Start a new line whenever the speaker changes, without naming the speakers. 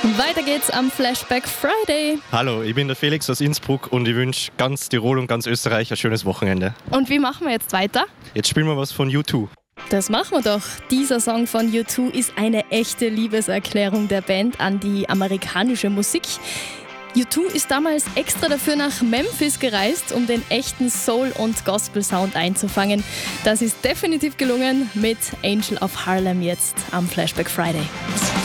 Weiter geht's am Flashback Friday.
Hallo, ich bin der Felix aus Innsbruck und ich wünsche ganz Tirol und ganz Österreich ein schönes Wochenende.
Und wie machen wir jetzt weiter?
Jetzt spielen wir was von U2.
Das machen wir doch. Dieser Song von U2 ist eine echte Liebeserklärung der Band an die amerikanische Musik. U2 ist damals extra dafür nach Memphis gereist, um den echten Soul- und Gospel-Sound einzufangen. Das ist definitiv gelungen mit Angel of Harlem jetzt am Flashback Friday.